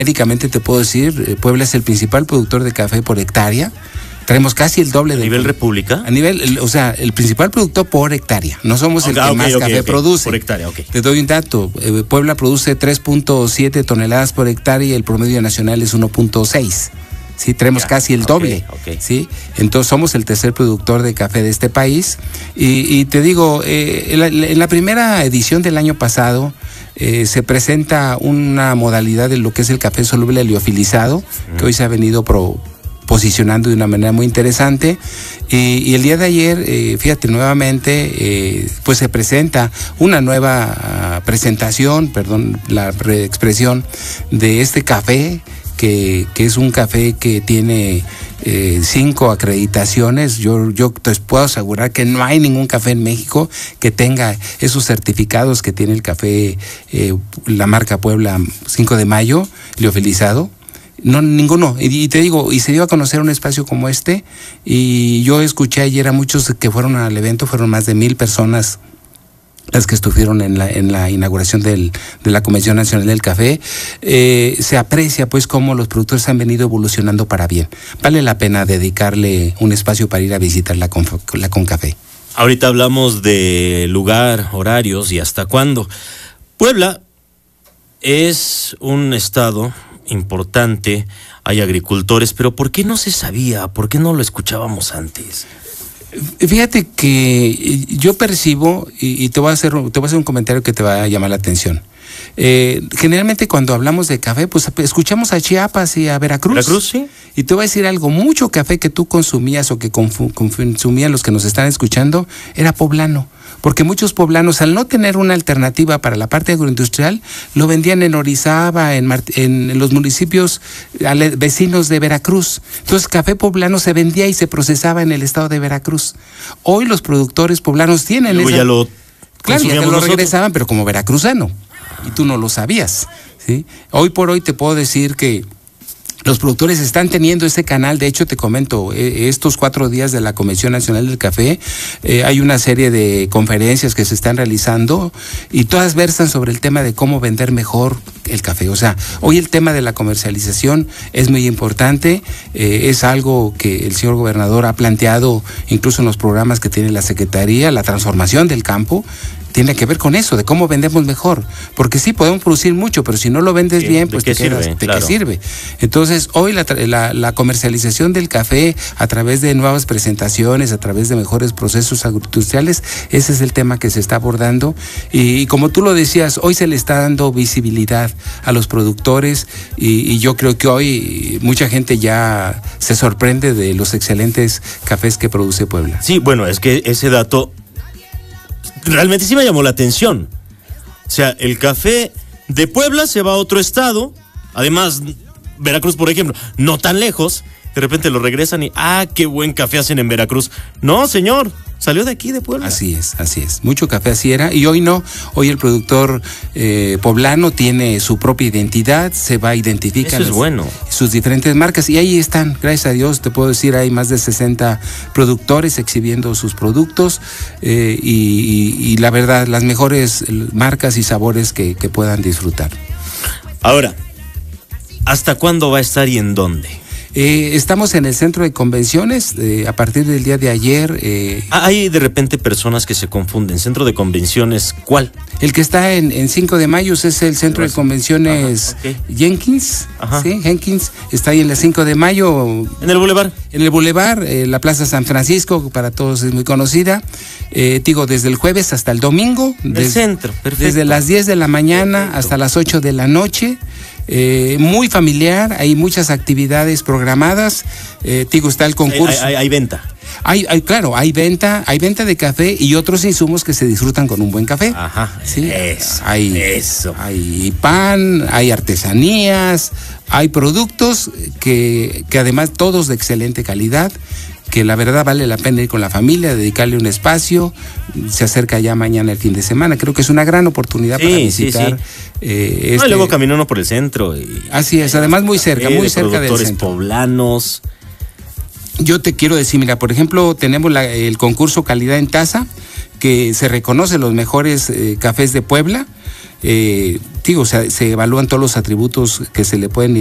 Médicamente te puedo decir, Puebla es el principal productor de café por hectárea. Tenemos casi el doble ¿A nivel república? A nivel, o sea, el principal productor por hectárea. No somos el que más café produce. Por hectárea, Te doy un dato. Puebla produce 3.7 toneladas por hectárea y el promedio nacional es 1.6. Sí, tenemos casi el doble. ¿Sí? Entonces somos el tercer productor de café de este país. Y te digo, en la primera edición del año pasado se presenta una modalidad de lo que es el café soluble liofilizado, que hoy se ha venido posicionando de una manera muy interesante, y el día de ayer, fíjate, nuevamente, pues se presenta una nueva presentación, la expresión de este café, que es un café que tiene 5 acreditaciones. Yo te puedo asegurar que no hay ningún café en México que tenga esos certificados que tiene el café, la marca Puebla 5 de Mayo, liofilizado. No, ninguno. Y te digo, y se dio a conocer un espacio como este, y yo escuché ayer a muchos que fueron al evento, fueron más de 1,000 personas las que estuvieron en la inauguración de la Convención Nacional del Café. Se aprecia pues cómo los productores han venido evolucionando para bien. Vale la pena dedicarle un espacio para ir a visitar la Concafé. Ahorita hablamos de lugar, horarios y hasta cuándo. Puebla es un estado importante, hay agricultores, pero ¿por qué no se sabía? ¿Por qué no lo escuchábamos antes? Fíjate que yo percibo, y te voy a hacer un comentario que te va a llamar la atención. Generalmente cuando hablamos de café, pues escuchamos a Chiapas y a Veracruz. Veracruz, sí. Y te voy a decir algo, mucho café que tú consumías o que consumían los que nos están escuchando, era poblano. Porque muchos poblanos, al no tener una alternativa para la parte agroindustrial, lo vendían en Orizaba, en los municipios vecinos de Veracruz. Entonces, café poblano se vendía y se procesaba en el estado de Veracruz. Hoy los productores poblanos tienen esa... ya lo regresaban, pero como veracruzano. Y tú no lo sabías, ¿sí? Hoy por hoy te puedo decir que los productores están teniendo ese canal. De hecho, te comento, estos 4 días de la Convención Nacional del Café, hay una serie de conferencias que se están realizando y todas versan sobre el tema de cómo vender mejor el café. O sea, hoy el tema de la comercialización es muy importante, es algo que el señor gobernador ha planteado incluso en los programas que tiene la Secretaría, la transformación del campo. Tiene que ver con eso, de cómo vendemos mejor. Porque sí, podemos producir mucho, pero si no lo vendes bien, pues ¿de qué sirve? Entonces, hoy la comercialización del café a través de nuevas presentaciones, a través de mejores procesos agroindustriales, ese es el tema que se está abordando. Y como tú lo decías, hoy se le está dando visibilidad a los productores y yo creo que hoy mucha gente ya se sorprende de los excelentes cafés que produce Puebla. Sí, bueno, es que ese dato realmente sí me llamó la atención. O sea, el café de Puebla se va a otro estado, además Veracruz, por ejemplo, no tan lejos, de repente lo regresan y qué buen café hacen en Veracruz. No, señor, salió de aquí, de Puebla. Así es. Mucho café así era, y hoy no. Hoy el productor poblano tiene su propia identidad, se va a identificar. Eso es bueno. Sus diferentes marcas, y ahí están, gracias a Dios, te puedo decir, hay más de 60 productores exhibiendo sus productos, y la verdad, las mejores marcas y sabores que puedan disfrutar. Ahora, ¿hasta cuándo va a estar y en dónde? Estamos en el centro de convenciones a partir del día de ayer. Hay de repente personas que se confunden. ¿Centro de convenciones cuál? El que está en 5 de mayo es el centro de convenciones. Jenkins. Sí, Jenkins. Está ahí en la 5 de mayo. ¿En el bulevar? En el bulevar, la Plaza San Francisco, para todos es muy conocida. Digo, desde el jueves hasta el domingo. El centro, perfecto. Desde las 10 de la mañana hasta las 8 de la noche. Muy familiar, hay muchas actividades programadas. Digo, está el concurso. Hay venta. Claro, hay venta de café y otros insumos que se disfrutan con un buen café. Ajá. ¿Sí? Eso. Hay pan, hay artesanías, hay productos que además todos de excelente calidad, que la verdad vale la pena ir con la familia, dedicarle un espacio. Se acerca ya mañana el fin de semana, creo que es una gran oportunidad para visitar. Y luego caminando por el centro. Así es, además muy cerca del centro. Productores poblanos. Yo te quiero decir, mira, por ejemplo, tenemos el concurso Calidad en Taza, que se reconoce los mejores cafés de Puebla. se evalúan todos los atributos que se le pueden